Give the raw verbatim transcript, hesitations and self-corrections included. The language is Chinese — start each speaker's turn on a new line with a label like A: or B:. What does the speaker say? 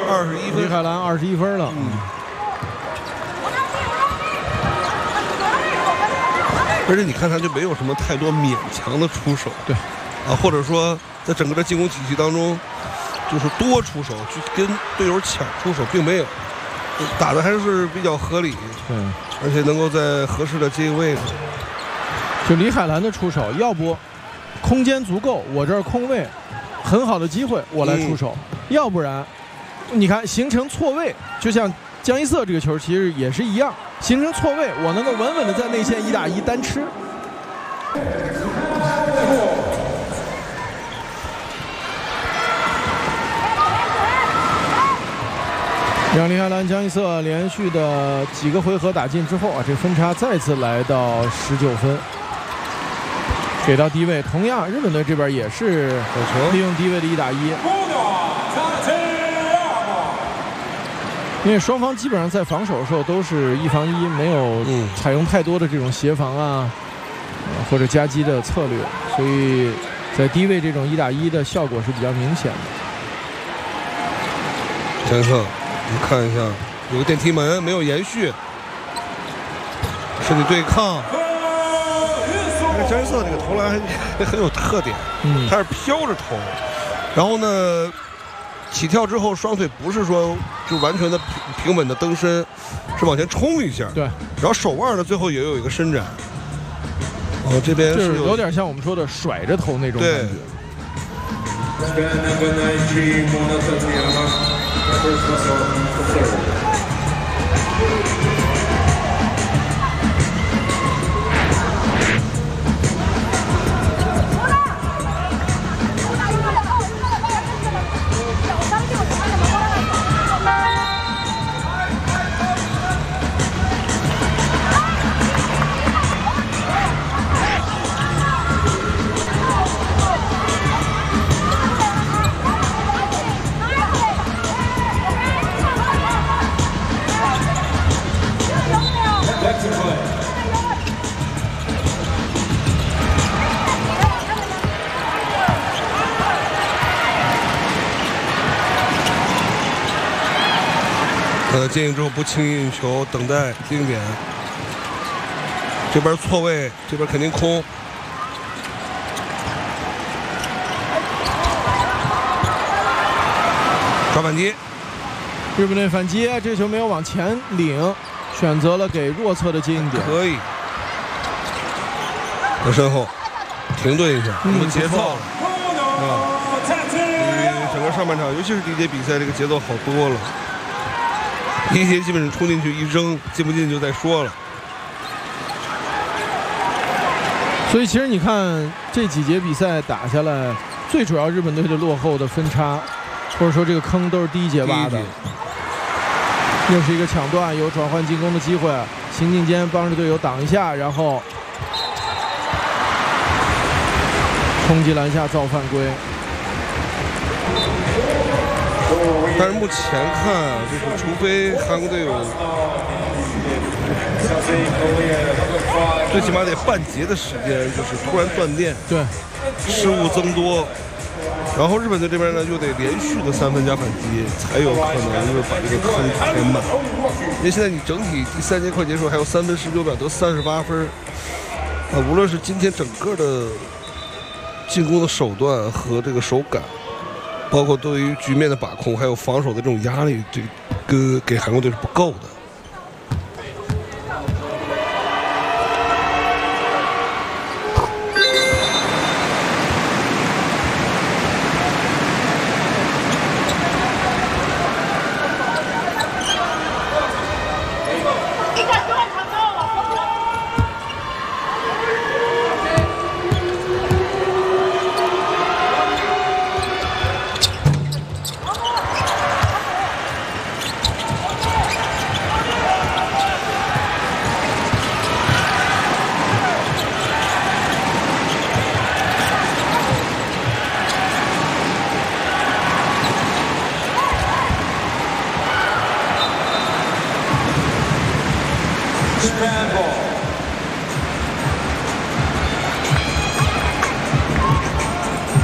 A: 二十一分，
B: 李海兰二十一分了。嗯。
A: 而且你看他就没有什么太多勉强的出手，
B: 对，
A: 啊，或者说在整个的进攻体系当中，就是多出手去跟队友抢出手，并没有，打的还是比较合理，
B: 对，
A: 而且能够在合适的接应位置。
B: 就李海兰的出手，要不空间足够，我这儿空位，很好的机会，我来出手；嗯、要不然，你看形成错位，就像江一瑟这个球其实也是一样。形成错位，我能够稳稳的在内线一打一单吃。让李海兰、江一瑟连续的几个回合打进之后啊，这分差再次来到十九分，给到低位。同样，日本队这边也是利用低位的一打一。因为双方基本上在防守的时候都是一防一，没有采用太多的这种协防啊，或者夹击的策略，所以在低位这种一打一的效果是比较明显的。
A: 江一瑟，我们看一下，有个电梯门没有延续，身体对抗。江一瑟这个投篮还很有特点，嗯，他是飘着投，然后呢，起跳之后双腿不是说就完全的平平稳的蹬身，是往前冲一下，
B: 对，
A: 然后手腕呢最后也有一个伸展。哦，这边
B: 是有点像我们说的甩着投那种感觉。
A: 呃，接应之后不轻易运球，等待定点。这边错位，这边肯定空。抓反击，
B: 日本队反击，这球没有往前领，选择了给弱侧的接应点。
A: 可以。在身后停顿一下，有、嗯、节奏了。啊，比整个上半场，尤其是第一节比赛，这个节奏好多了。第一节基本上冲进去一扔，进不进就再说了。
B: 所以其实你看这几节比赛打下来，最主要日本队的落后的分差，或者说这个坑都是第一节挖的。又是一个抢断，有转换进攻的机会，行进间帮着队友挡一下，然后冲击篮下造犯规。
A: 但是目前看啊，就是除非韩国队有最起码得半节的时间，就是突然断电，
B: 对，
A: 失误增多，然后日本队这边呢又得连续的三分加反击，才有可能就是把这个坑填满。因为现在你整体第三节快结束，还有三分十九秒，得三十八分，啊，无论是今天整个的进攻的手段和这个手感，包括对于局面的把控，还有防守的这种压力，这个给韩国队是不够的。